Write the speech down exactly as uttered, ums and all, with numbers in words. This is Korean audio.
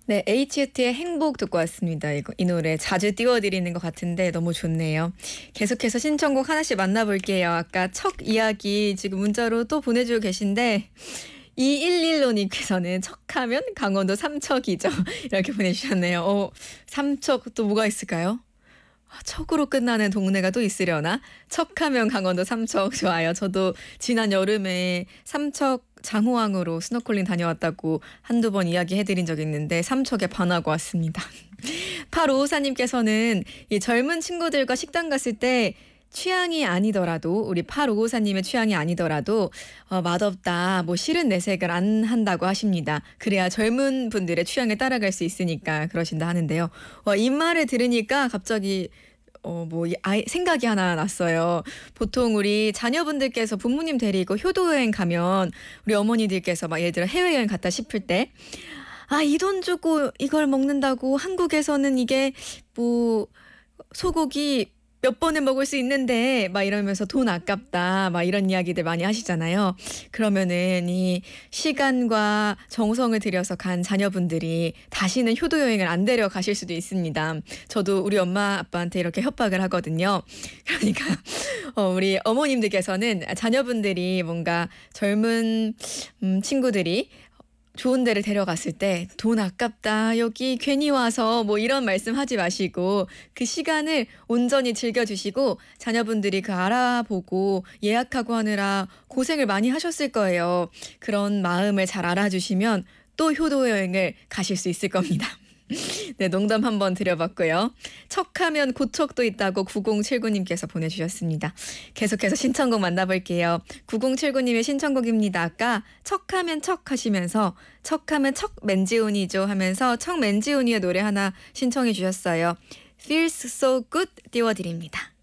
네, 에이치이티의 행복 듣고 왔습니다. 이거 이 노래 자주 띄워드리는 것 같은데 너무 좋네요. 계속해서 신청곡 하나씩 만나볼게요. 아까 척 이야기 지금 문자로 또 보내주고 계신데 이일일오님께서는 척하면 강원도 삼척이죠. 이렇게 보내주셨네요. 어, 삼척 또 뭐가 있을까요? 아, 척으로 끝나는 동네가 또 있으려나? 척하면 강원도 삼척 좋아요. 저도 지난 여름에 삼척 장호항으로 스노클링 다녀왔다고 한두 번 이야기해드린 적이 있는데 삼척에 반하고 왔습니다. 팔오오사님께서는 이 젊은 친구들과 식당 갔을 때 취향이 아니더라도 우리 팔오오사님의 취향이 아니더라도 어, 맛없다 뭐 싫은 내색을 안 한다고 하십니다. 그래야 젊은 분들의 취향에 따라갈 수 있으니까 그러신다 하는데요. 어, 이 말을 들으니까 갑자기 어, 뭐, 아이, 생각이 하나 났어요. 보통 우리 자녀분들께서 부모님 데리고 효도여행 가면 우리 어머니들께서 막 예를 들어 해외여행 갔다 싶을 때 아, 이 돈 주고 이걸 먹는다고 한국에서는 이게 뭐 소고기 몇 번을 먹을 수 있는데 막 이러면서 돈 아깝다 막 이런 이야기들 많이 하시잖아요. 그러면은 이 시간과 정성을 들여서 간 자녀분들이 다시는 효도여행을 안 데려가실 수도 있습니다. 저도 우리 엄마 아빠한테 이렇게 협박을 하거든요. 그러니까 어, 우리 어머님들께서는 자녀분들이 뭔가 젊은 음, 친구들이 좋은 데를 데려갔을 때 돈 아깝다 여기 괜히 와서 뭐 이런 말씀 하지 마시고 그 시간을 온전히 즐겨주시고 자녀분들이 그 알아보고 예약하고 하느라 고생을 많이 하셨을 거예요. 그런 마음을 잘 알아주시면 또 효도여행을 가실 수 있을 겁니다. 네, 농담 한번 드려봤고요. 척하면 고척도 있다고 구공칠구님께서 보내주셨습니다. 계속해서 신청곡 만나볼게요. 구공칠구님의 신청곡입니다. 아까 척하면 척 하시면서 척하면 척 맨지훈이죠 하면서 척 맨지훈이의 노래 하나 신청해 주셨어요. Feels so good 띄워드립니다.